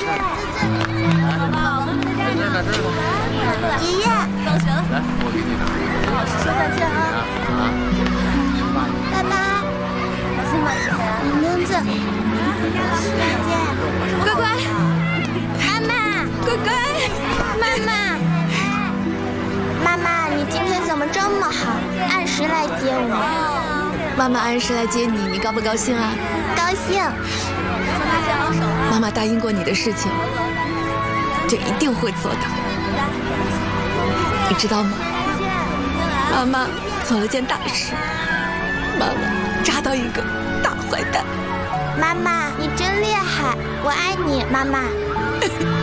爷爷， 放学了， 来，我给你拿。 跟老师说再见啊！ 爸爸，你名字？再见， 乖乖， 妈妈， 乖乖， 妈妈，妈妈，你今天怎么这么好，按时来接我？ 妈妈按时来接你，你高不高兴啊？ 高兴。 妈妈答应过你的事情，就一定会做到，你知道吗？妈妈做了件大事，妈妈抓到一个大坏蛋。 妈妈，你真厉害，我爱你，妈妈。